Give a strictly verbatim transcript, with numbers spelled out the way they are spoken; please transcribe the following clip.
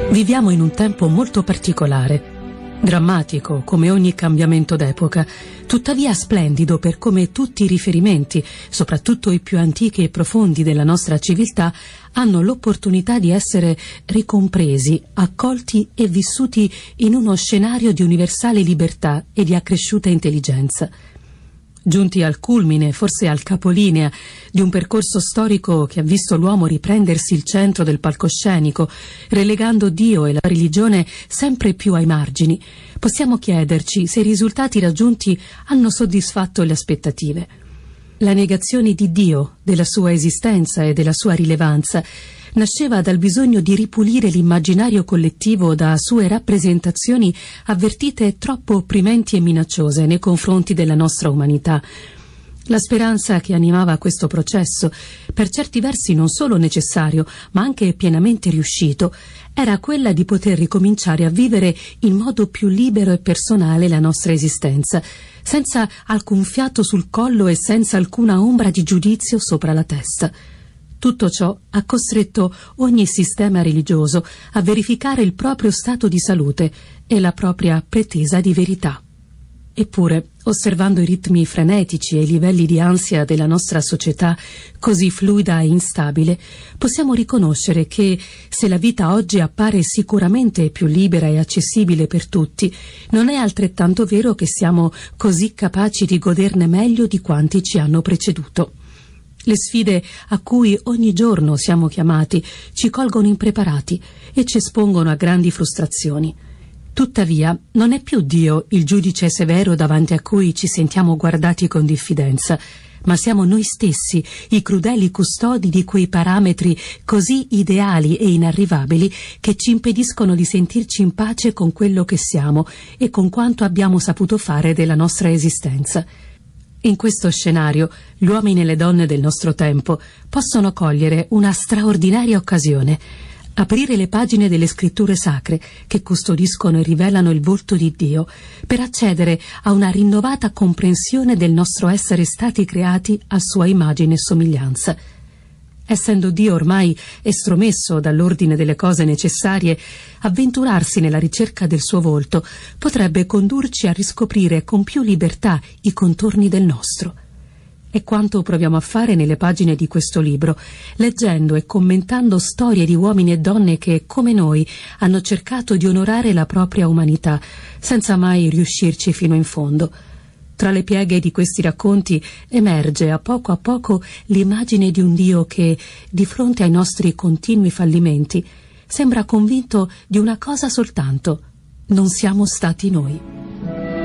Viviamo in un tempo molto particolare, drammatico come ogni cambiamento d'epoca, tuttavia splendido per come tutti i riferimenti, soprattutto i più antichi e profondi della nostra civiltà, hanno l'opportunità di essere ricompresi, accolti e vissuti in uno scenario di universale libertà e di accresciuta intelligenza. Giunti al culmine, forse al capolinea, di un percorso storico che ha visto l'uomo riprendersi il centro del palcoscenico, relegando Dio e la religione sempre più ai margini, possiamo chiederci se i risultati raggiunti hanno soddisfatto le aspettative. La negazione di Dio, della sua esistenza e della sua rilevanza, nasceva dal bisogno di ripulire l'immaginario collettivo da sue rappresentazioni avvertite troppo opprimenti e minacciose nei confronti della nostra umanità. La speranza che animava questo processo, per certi versi non solo necessario, ma anche pienamente riuscito, era quella di poter ricominciare a vivere in modo più libero e personale la nostra esistenza, senza alcun fiato sul collo e senza alcuna ombra di giudizio sopra la testa. Tutto ciò ha costretto ogni sistema religioso a verificare il proprio stato di salute e la propria pretesa di verità. Eppure, osservando i ritmi frenetici e i livelli di ansia della nostra società, così fluida e instabile, possiamo riconoscere che, se la vita oggi appare sicuramente più libera e accessibile per tutti, non è altrettanto vero che siamo così capaci di goderne meglio di quanti ci hanno preceduto. Le sfide a cui ogni giorno siamo chiamati ci colgono impreparati e ci espongono a grandi frustrazioni. Tuttavia, non è più Dio il giudice severo davanti a cui ci sentiamo guardati con diffidenza, ma siamo noi stessi i crudeli custodi di quei parametri così ideali e inarrivabili che ci impediscono di sentirci in pace con quello che siamo e con quanto abbiamo saputo fare della nostra esistenza. In questo scenario, gli uomini e le donne del nostro tempo possono cogliere una straordinaria occasione: aprire le pagine delle scritture sacre che custodiscono e rivelano il volto di Dio, per accedere a una rinnovata comprensione del nostro essere stati creati a sua immagine e somiglianza. Essendo Dio ormai estromesso dall'ordine delle cose necessarie, avventurarsi nella ricerca del suo volto potrebbe condurci a riscoprire con più libertà i contorni del nostro. È quanto proviamo a fare nelle pagine di questo libro, leggendo e commentando storie di uomini e donne che, come noi, hanno cercato di onorare la propria umanità, senza mai riuscirci fino in fondo. Tra le pieghe di questi racconti emerge a poco a poco l'immagine di un Dio che, di fronte ai nostri continui fallimenti, sembra convinto di una cosa soltanto: non siamo stati noi.